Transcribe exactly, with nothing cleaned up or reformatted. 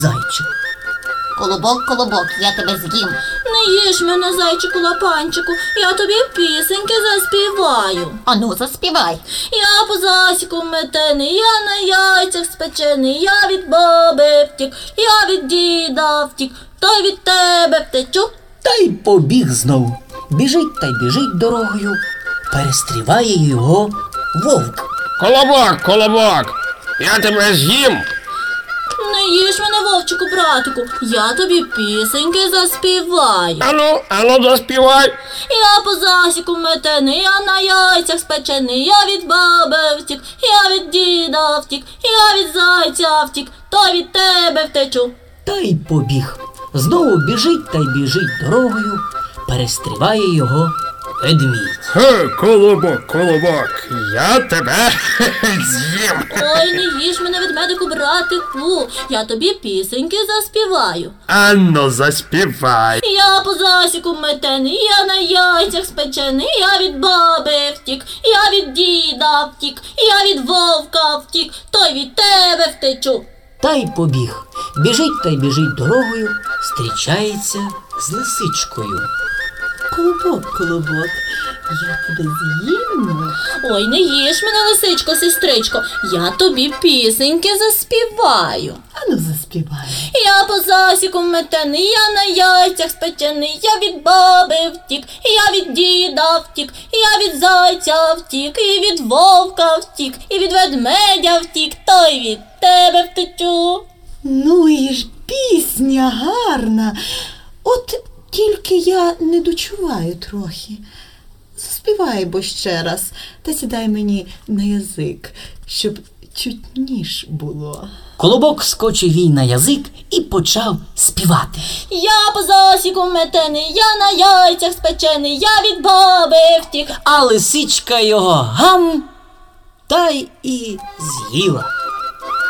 Зайчик. Колобок, колобок, я тебе з'їм. Не їж мене, зайчику лапанчику, я тобі пісеньки заспіваю. Ану, заспівай. Я по засіку метений, я на яйцях спечений, я від баби втік, я від діда втік, та й від тебе втечу. Та й побіг знову. Біжить та й біжить дорогою. Перестріває його вовк. Колобок, колобок, я тебе з'їм. Не їж мене, вовчику, братику, я тобі пісеньки заспіваю. Ану, ану, заспівай. Я по засіку метений, я на яйцях спечений, я від баби втік, я від діда втік, я від зайця втік, та й від тебе втечу. Та й побіг. Знову біжить та й біжить дорогою. Перестріває його ведмідь. Ге, колобок, колобок, я тебе з'їм. Ой, не їж мене, ведмедику, братику, я тобі пісеньки заспіваю. Ану, заспівай. Я по засіку метений, я на яйцях спечений, я від баби втік, я від діда втік, я від вовка втік, то й від тебе втечу. Та й побіг. Біжить та й біжить дорогою, зустрічається з лисичкою. Колобок, колобок, я тебе з'їм. Ой, не їж мене, лисичко, сестричко, я тобі пісеньки заспіваю. Ану, заспівай. Я по засіку метений, я на яйцях спечений, я від баби втік, я від діда втік, я від зайця втік, і від вовка втік, і від ведмедя втік, то й від тебе втечу. Ну і ж пісня гарна. От тільки я не дочуваю трохи. Заспівай бо ще раз, та сідай мені на язик, щоб чутніш було. Колобок скочив їй на язик і почав співати. Я по засіку метений, я на яйцях спечений, я від баби втік. А лисичка його гам та й і з'їла.